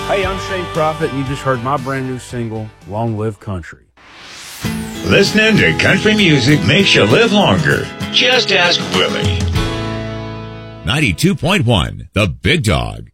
Hey, I'm Shane Prophet, and you just heard my brand new single, Long Live Country. Listening to country music makes you live longer. Just ask Willie. 92.1, The Big Dog.